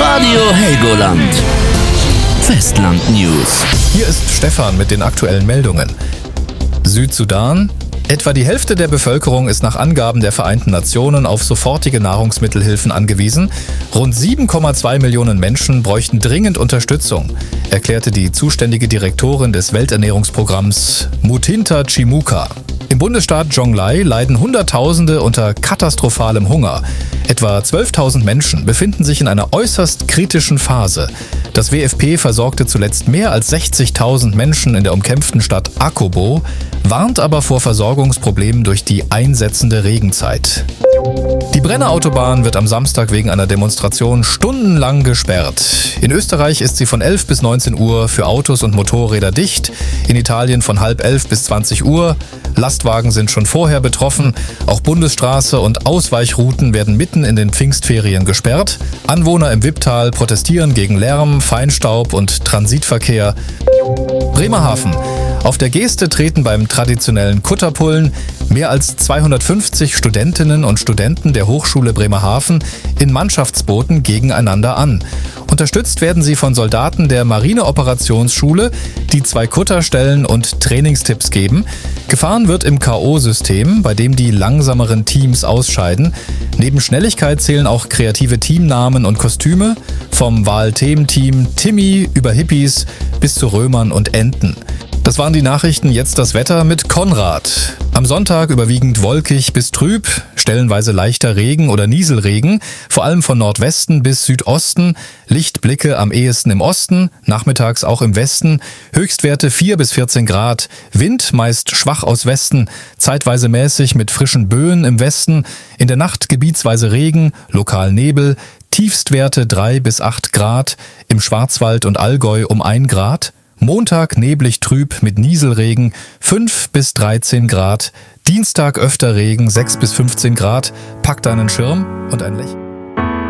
Radio Helgoland. Festland News. Hier ist Stefan mit den aktuellen Meldungen. Südsudan. Etwa die Hälfte der Bevölkerung ist nach Angaben der Vereinten Nationen auf sofortige Nahrungsmittelhilfen angewiesen. Rund 7,2 Millionen Menschen bräuchten dringend Unterstützung, erklärte die zuständige Direktorin des Welternährungsprogramms Muthinta Chimuka. Im Bundesstaat Jonglei leiden Hunderttausende unter katastrophalem Hunger. Etwa 12.000 Menschen befinden sich in einer äußerst kritischen Phase. Das WFP versorgte zuletzt mehr als 60.000 Menschen in der umkämpften Stadt Akobo, warnt aber vor Versorgungsproblemen durch die einsetzende Regenzeit. Die Brenner Autobahn wird am Samstag wegen einer Demonstration stundenlang gesperrt. In Österreich ist sie von 11 bis 19 Uhr für Autos und Motorräder dicht, in Italien von halb 11 bis 20 Uhr. Lastwagen sind schon vorher betroffen. Auch Bundesstraße und Ausweichrouten werden mitten in den Pfingstferien gesperrt. Anwohner im Wipptal protestieren gegen Lärm, Feinstaub und Transitverkehr. Bremerhaven. Auf der Geste treten beim traditionellen Kutterpullen mehr als 250 Studentinnen und Studenten der Hochschule Bremerhaven in Mannschaftsbooten gegeneinander an. Unterstützt werden sie von Soldaten der Marineoperationsschule, die 2 Kutter stellen und Trainingstipps geben. Gefahren wird im K.O.-System, bei dem die langsameren Teams ausscheiden. Neben Schnelligkeit zählen auch kreative Teamnamen und Kostüme, vom Wahl-Thementeam Timmy über Hippies bis zu Römern und Enten. Das waren die Nachrichten, jetzt das Wetter mit Konrad. Am Sonntag überwiegend wolkig bis trüb, stellenweise leichter Regen oder Nieselregen, vor allem von Nordwesten bis Südosten, Lichtblicke am ehesten im Osten, nachmittags auch im Westen, Höchstwerte 4 bis 14 Grad, Wind meist schwach aus Westen, zeitweise mäßig mit frischen Böen im Westen, in der Nacht gebietsweise Regen, lokal Nebel, Tiefstwerte 3 bis 8 Grad, im Schwarzwald und Allgäu um 1 Grad, Montag neblig trüb mit Nieselregen 5 bis 13 Grad. Dienstag öfter Regen 6 bis 15 Grad. Pack deinen Schirm und ein Lächeln.